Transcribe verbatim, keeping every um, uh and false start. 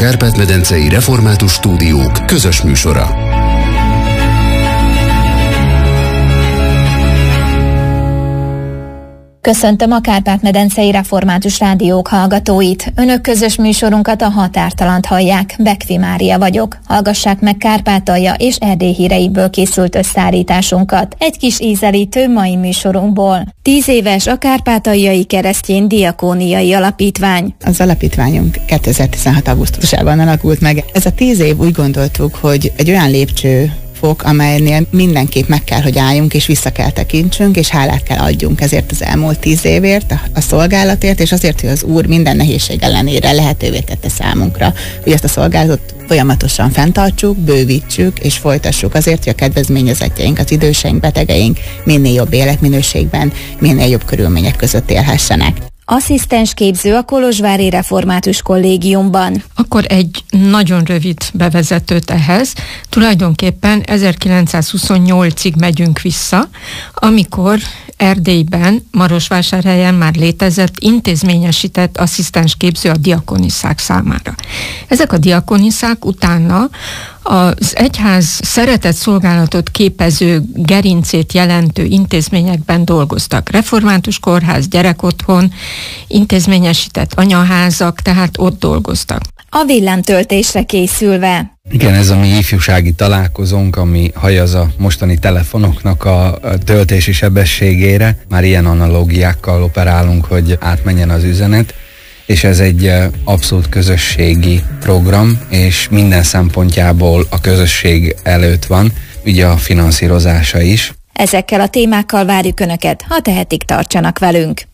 Kárpát-medencei Református Stúdiók közös műsora. Köszöntöm a Kárpát-medencei Református Rádiók hallgatóit. Önök közös műsorunkat, a Határtalant hallják. Bekfi Mária vagyok. Hallgassák meg Kárpátalja és Erdély híreiből készült összeállításunkat. Egy kis ízelítő mai műsorunkból. Tíz éves a Kárpátaljai Keresztény Diakóniai Alapítvány. Az alapítványunk kétezer-tizenhat augusztusában alakult meg. Ez a tíz év, úgy gondoltuk, hogy egy olyan lépcső, amelynél mindenképp meg kell, hogy álljunk, és vissza kell tekintsünk, és hálát kell adjunk ezért az elmúlt tíz évért, a, a szolgálatért, és azért, hogy az Úr minden nehézség ellenére lehetővé tette számunkra, hogy ezt a szolgálatot folyamatosan fenntartsuk, bővítsük, és folytassuk azért, hogy a kedvezményezettjeink, az időseink, betegeink minél jobb életminőségben, minél jobb körülmények között élhessenek. Asszisztens képző a Kolozsvári Református Kollégiumban. Akkor egy nagyon rövid bevezetőt ehhez. Tulajdonképpen ezerkilencszázhuszonnyolcig megyünk vissza, amikor Erdélyben, Marosvásárhelyen már létezett intézményesített asszisztens képző a diakoniszák számára. Ezek a diakoniszák utána az egyház szeretett szolgálatot képező gerincét jelentő intézményekben dolgoztak. Református kórház, gyerekotthon, intézményesített anyaházak, tehát ott dolgoztak. A villámtöltésre készülve. Igen, ez a mi ifjúsági találkozónk, ami hajaz a mostani telefonoknak a töltési sebességére. Már ilyen analógiákkal operálunk, hogy átmenjen az üzenet, és ez egy abszolút közösségi program, és minden szempontjából a közösség előtt van, ugye a finanszírozása is. Ezekkel a témákkal várjuk Önöket, ha tehetik, tartsanak velünk.